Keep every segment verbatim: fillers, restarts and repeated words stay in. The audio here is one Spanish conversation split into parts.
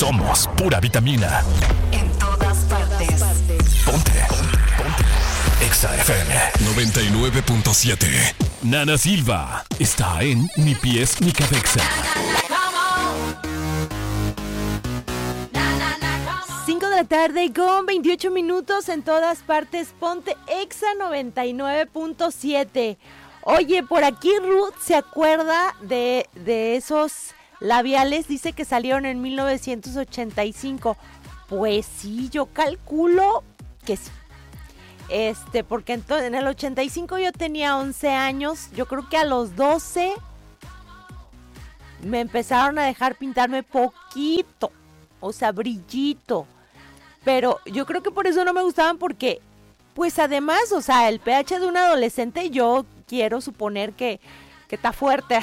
Somos pura vitamina. En todas partes. Ponte. Ponte. Exa F M noventa y nueve punto siete. Nana Silva está en Ni Pies Ni Cabeza. cinco de la tarde con veintiocho minutos en todas partes. Ponte Exa noventa y nueve punto siete. Oye, por aquí Ruth se acuerda de, de esos labiales. Dice que salieron en mil novecientos ochenta y cinco. Pues sí, yo calculo que sí. Este, porque entonces, en el ochenta y cinco yo tenía once años. Yo creo que a los doce me empezaron a dejar pintarme poquito. O sea, brillito. Pero yo creo que por eso no me gustaban, porque, pues además, o sea, el pH de un adolescente, yo quiero suponer que, que está fuerte.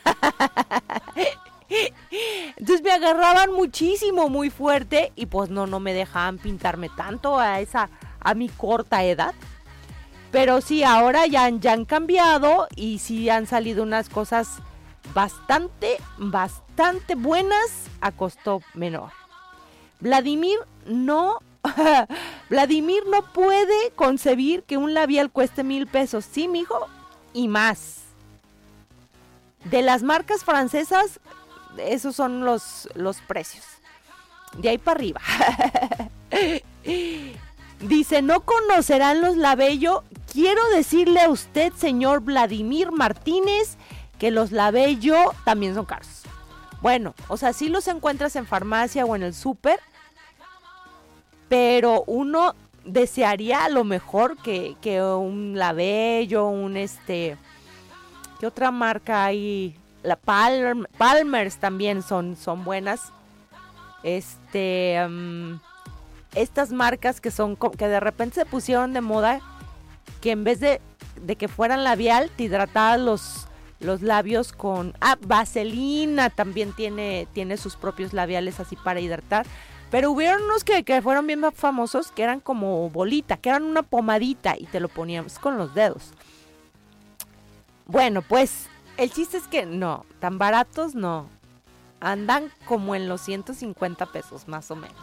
Entonces me agarraban muchísimo, muy fuerte, y pues no, no me dejaban pintarme tanto a esa, a mi corta edad. Pero sí, ahora ya han, ya han cambiado, y sí han salido unas cosas bastante, bastante buenas a costo menor. Vladimir no, Vladimir no puede concebir que un labial cueste mil pesos. Sí, mijo, y más. De las marcas francesas, esos son los, los precios. De ahí para arriba. Dice, no conocerán los Labello. Quiero decirle a usted, señor Vladimir Martínez, que los Labello también son caros. Bueno, o sea, sí los encuentras en farmacia o en el súper, pero uno desearía a lo mejor que, que un Labello, un este, ¿qué otra marca hay? La Palmer, Palmer's también son, son buenas. Este, um, estas marcas que son, que de repente se pusieron de moda, que en vez de, de que fueran labial, te hidratabas los los labios con... Ah, Vaselina también tiene, tiene sus propios labiales así para hidratar. Pero hubieron unos que, que fueron bien famosos, que eran como bolita, que eran una pomadita y te lo poníamos con los dedos. Bueno, pues el chiste es que no, tan baratos no. Andan como en los ciento cincuenta pesos más o menos.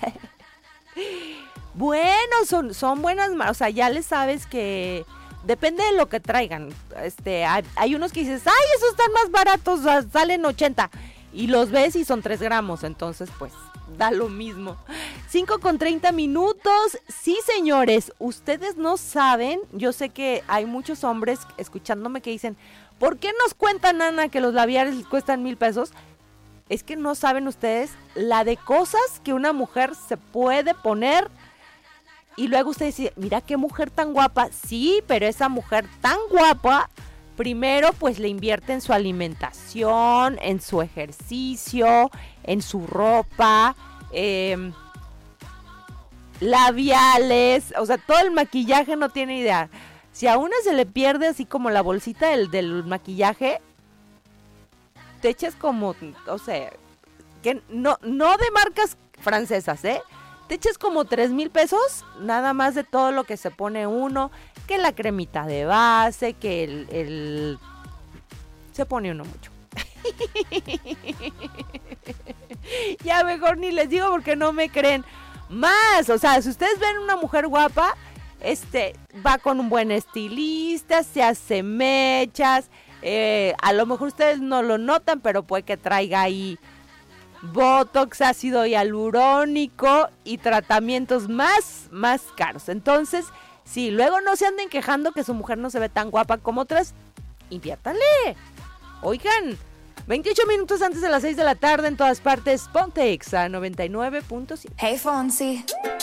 Bueno, son, son buenas, o sea, ya le sabes que... Depende de lo que traigan. Este, hay, hay unos que dices, ay, esos están más baratos, salen ochenta. Y los ves y son tres gramos, entonces pues da lo mismo. cinco con treinta minutos. Sí, señores, ustedes no saben, yo sé que hay muchos hombres escuchándome que dicen, ¿por qué nos cuentan, Ana, que los labiales cuestan mil pesos? Es que no saben ustedes la de cosas que una mujer se puede poner. Y luego usted dice, mira qué mujer tan guapa. Sí, pero esa mujer tan guapa, primero pues le invierte en su alimentación, en su ejercicio, en su ropa, eh, labiales, o sea, todo el maquillaje, no tiene idea. Si a una se le pierde así como la bolsita del, del maquillaje, te echas como, o sea, que no, no de marcas francesas, ¿eh? Te eches como tres mil pesos, nada más de todo lo que se pone uno, que la cremita de base, que el... el... se pone uno mucho. Ya mejor ni les digo porque no me creen. Más, o sea, si ustedes ven una mujer guapa, este, va con un buen estilista, se hace mechas, eh, a lo mejor ustedes no lo notan, pero puede que traiga ahí botox, ácido hialurónico y tratamientos más, más caros. Entonces, si luego no se anden quejando que su mujer no se ve tan guapa como otras, inviértanle. Oigan, veintiocho minutos antes de las seis de la tarde en todas partes, ponte Exa noventa y nueve punto siete. Hey, Fonsi.